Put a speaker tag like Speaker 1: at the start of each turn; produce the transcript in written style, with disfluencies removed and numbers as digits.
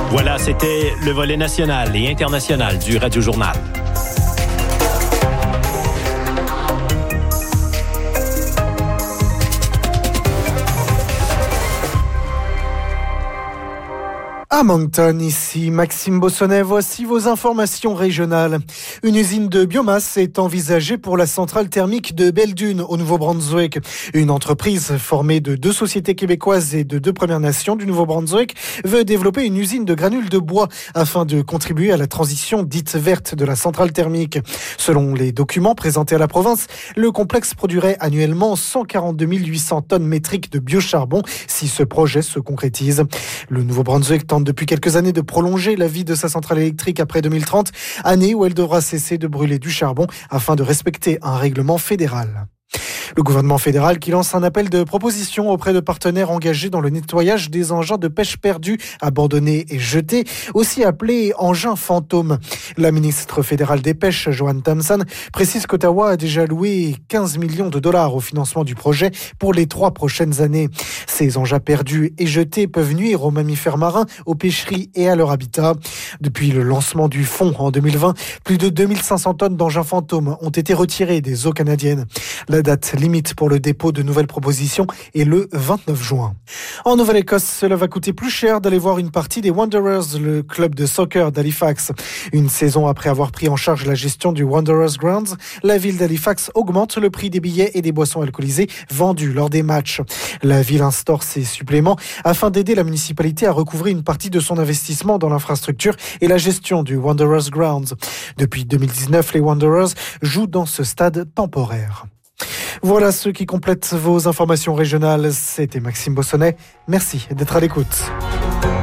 Speaker 1: Voilà, c'était le volet national et international du Radio Journal.
Speaker 2: À Moncton, ici Maxime Bossonnet, voici vos informations régionales. Une usine de biomasse est envisagée pour la centrale thermique de Belledune au Nouveau-Brunswick. Une entreprise formée de 2 sociétés québécoises et de 2 Premières Nations du Nouveau-Brunswick veut développer une usine de granules de bois afin de contribuer à la transition dite verte de la centrale thermique. Selon les documents présentés à la province, le complexe produirait annuellement 142 800 tonnes métriques de biocharbon si ce projet se concrétise. Le Nouveau-Brunswick tente depuis quelques années de prolonger la vie de sa centrale électrique après 2030, année où elle devra cesser de brûler du charbon afin de respecter un règlement fédéral. Le gouvernement fédéral qui lance un appel de proposition auprès de partenaires engagés dans le nettoyage des engins de pêche perdus, abandonnés et jetés, aussi appelés engins fantômes. La ministre fédérale des Pêches, Joanne Thompson, précise qu'Ottawa a déjà alloué 15 millions de dollars au financement du projet pour les 3 prochaines années. Ces engins perdus et jetés peuvent nuire aux mammifères marins, aux pêcheries et à leur habitat. Depuis le lancement du fonds en 2020, plus de 2500 tonnes d'engins fantômes ont été retirées des eaux canadiennes. La date limite pour le dépôt de nouvelles propositions est le 29 juin. En Nouvelle-Écosse, cela va coûter plus cher d'aller voir une partie des Wanderers, le club de soccer d'Halifax. Une saison après avoir pris en charge la gestion du Wanderers Grounds, la ville d'Halifax augmente le prix des billets et des boissons alcoolisées vendus lors des matchs. La ville instaure ces suppléments afin d'aider la municipalité à recouvrer une partie de son investissement dans l'infrastructure et la gestion du Wanderers Grounds. Depuis 2019, les Wanderers jouent dans ce stade temporaire. Voilà ce qui complète vos informations régionales. C'était Maxime Bossonnet. Merci d'être à l'écoute.